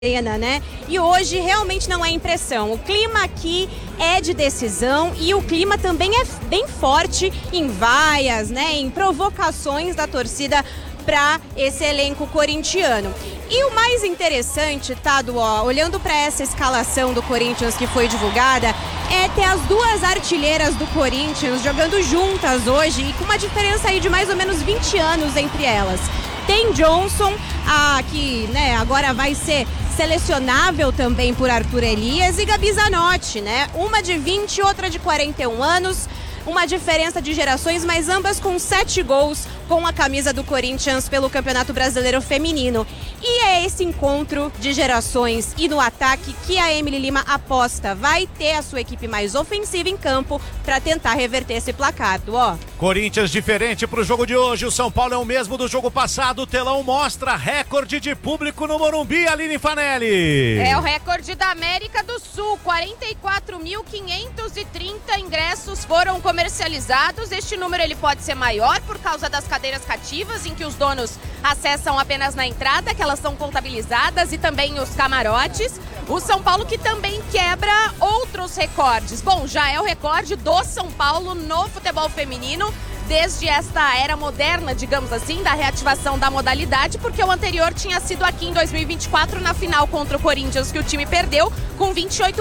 né? E hoje realmente não é impressão. O clima aqui é de decisão e o clima também é bem forte em vaias, né? Em provocações da torcida para esse elenco corintiano. E o mais interessante, Tado, olhando para essa escalação do Corinthians que foi divulgada, é ter as duas artilheiras do Corinthians jogando juntas hoje e com uma diferença aí de mais ou menos 20 anos entre elas. Tem Johnson, que né, agora vai ser selecionável também por Arthur Elias, e Gabi Zanotti, né? Uma de 20 e outra de 41 anos. Uma diferença de gerações, mas ambas com 7 gols com a camisa do Corinthians pelo Campeonato Brasileiro Feminino. E é esse encontro de gerações e no ataque que a Emily Lima aposta. Vai ter a sua equipe mais ofensiva em campo para tentar reverter esse placar. Corinthians diferente para o jogo de hoje. O São Paulo é o mesmo do jogo passado. O telão mostra recorde de público no Morumbi, Aline Fanelli. É o recorde da América do Sul. 44.530 ingressos foram comercializados. Este número ele pode ser maior por causa das cadeiras cativas, em que os donos acessam apenas na entrada, que elas são contabilizadas, e também os camarotes. O São Paulo que também quebra outros recordes. Bom, já é o recorde do São Paulo no futebol feminino desde esta era moderna, digamos assim, da reativação da modalidade, porque o anterior tinha sido aqui em 2024, na final contra o Corinthians, que o time perdeu, com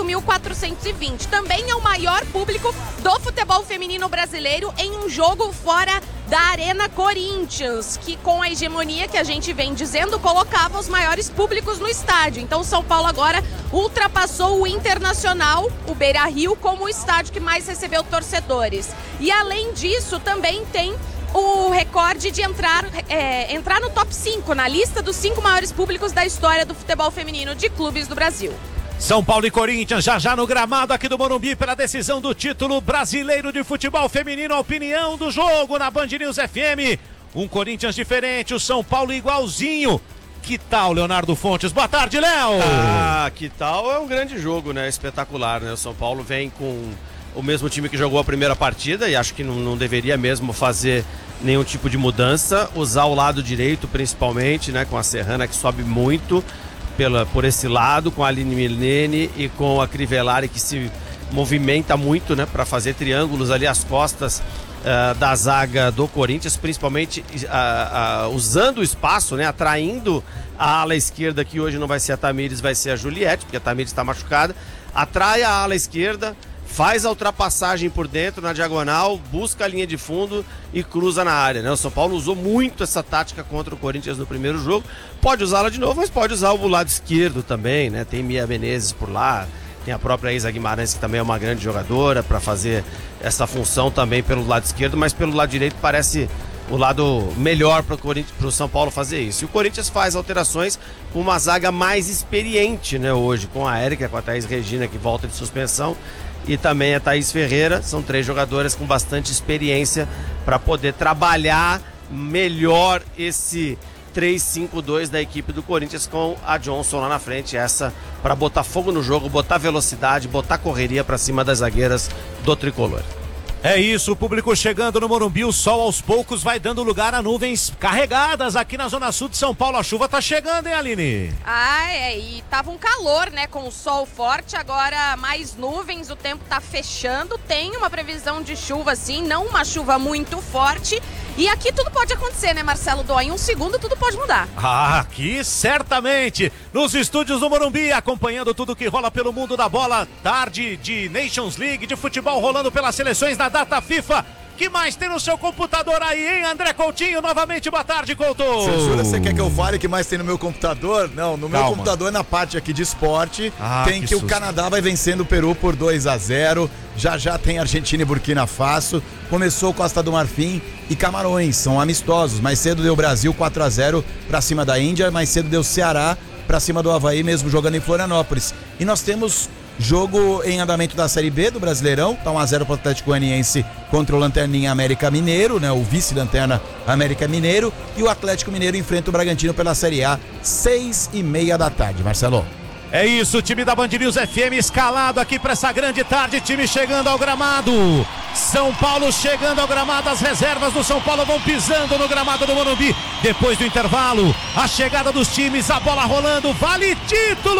28.420. Também é o maior público do futebol feminino brasileiro em um jogo fora da Arena Corinthians, que com a hegemonia que a gente vem dizendo, colocava os maiores públicos no estádio. Então o São Paulo agora ultrapassou o Internacional, o Beira-Rio, como o estádio que mais recebeu torcedores. E além disso, também tem o recorde de entrar no top 5, na lista dos 5 maiores públicos da história do futebol feminino de clubes do Brasil. São Paulo e Corinthians já no gramado aqui do Morumbi pela decisão do título brasileiro de futebol feminino. A opinião do jogo na Band News FM. Um Corinthians diferente, o São Paulo igualzinho. Que tal, Leonardo Fontes? Boa tarde, Léo! Que tal? É um grande jogo, né? Espetacular, né? O São Paulo vem com o mesmo time que jogou a primeira partida e acho que não deveria mesmo fazer nenhum tipo de mudança. Usar o lado direito, principalmente, né? Com a Serrana, que sobe muito por esse lado, com a Aline Milene e com a Crivellari, que se movimenta muito, né, para fazer triângulos ali às costas da zaga do Corinthians, principalmente usando o espaço, né, atraindo a ala esquerda, que hoje não vai ser a Tamires, vai ser a Juliette, porque a Tamires está machucada. Atrai a ala esquerda, faz a ultrapassagem por dentro na diagonal, busca a linha de fundo e cruza na área, né? O São Paulo usou muito essa tática contra o Corinthians no primeiro jogo. Pode usá-la de novo, mas pode usar o lado esquerdo também, né? Tem Mia Menezes por lá, tem a própria Isa Guimarães, que também é uma grande jogadora, para fazer essa função também pelo lado esquerdo, mas pelo lado direito parece o lado melhor para o São Paulo fazer isso. E o Corinthians faz alterações com uma zaga mais experiente, né, hoje, com a Érica, com a Thaís Regina, que volta de suspensão, e também a Thaís Ferreira. São 3 jogadoras com bastante experiência para poder trabalhar melhor esse 3-5-2 da equipe do Corinthians, com a Johnson lá na frente, essa para botar fogo no jogo, botar velocidade, botar correria para cima das zagueiras do tricolor. É isso, o público chegando no Morumbi, o sol aos poucos vai dando lugar a nuvens carregadas aqui na Zona Sul de São Paulo. A chuva tá chegando, hein, Aline? E tava um calor, né, com o sol forte, agora mais nuvens, o tempo tá fechando, tem uma previsão de chuva sim, não uma chuva muito forte, e aqui tudo pode acontecer, né, Marcelo Dó? Em um segundo tudo pode mudar. Aqui certamente, nos estúdios do Morumbi, acompanhando tudo que rola pelo mundo da bola, tarde de Nations League, de futebol rolando pelas seleções na data FIFA. Que mais tem no seu computador aí, hein, André Coutinho? Novamente, boa tarde, Couto. Você quer que eu fale o que mais tem no meu computador? Não, no meu computador, na parte aqui de esporte, tem que o Canadá vai vencendo o Peru por 2-0. Já tem Argentina e Burkina Faso. Começou Costa do Marfim e Camarões, são amistosos. Mais cedo deu Brasil 4-0 pra cima da Índia, mais cedo deu Ceará pra cima do Avaí, mesmo jogando em Florianópolis. E nós temos jogo em andamento da Série B do Brasileirão, tá 1-0 pro Atlético Goianiense contra o Lanterninha América Mineiro, né? O vice-lanterna América Mineiro, e o Atlético Mineiro enfrenta o Bragantino pela Série A, 6:30 da tarde, Marcelo. É isso, o time da Band News FM escalado aqui para essa grande tarde, time chegando ao gramado. São Paulo chegando ao gramado, as reservas do São Paulo vão pisando no gramado do Morumbi. Depois do intervalo, a chegada dos times, a bola rolando, vale título!